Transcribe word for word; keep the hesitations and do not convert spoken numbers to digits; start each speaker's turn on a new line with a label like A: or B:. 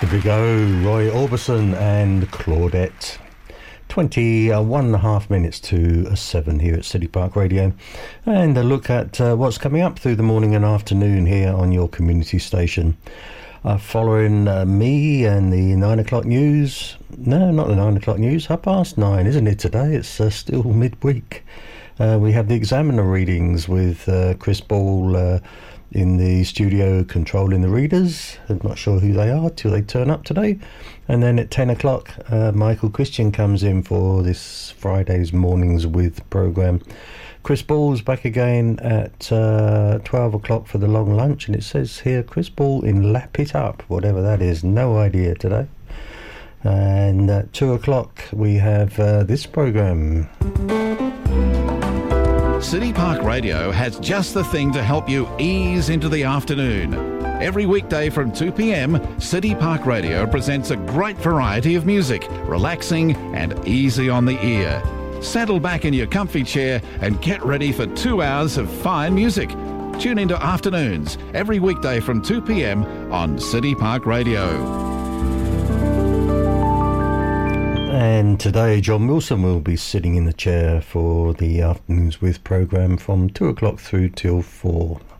A: Here we go, Roy Orbison and Claudette. twenty-one and a half minutes to seven here at City Park Radio, and a look at uh, what's coming up through the morning and afternoon here on your community station. Uh, following uh, me and the nine o'clock news, no, not the nine o'clock news, half past nine, isn't it today? It's uh, still midweek. Uh, we have the Examiner readings with uh, Chris Ball uh, in the studio controlling the readers. I'm not sure who they are till they turn up today. And then at ten o'clock, uh, Michael Christian comes in for this Friday's Mornings With programme. Chris Ball's back again at uh, twelve o'clock for the long lunch, and it says here Chris Ball in Lap It Up, whatever that is, no idea today. And at two o'clock we have uh, this programme.
B: City Park Radio has just the thing to help you ease into the afternoon. Every weekday from two p.m, City Park Radio presents a great variety of music, relaxing and easy on the ear. Settle back in your comfy chair and get ready for two hours of fine music. Tune into Afternoons every weekday from two p.m. on City Park Radio.
A: And today John Wilson will be sitting in the chair for the Afternoons With programme from two o'clock through till four.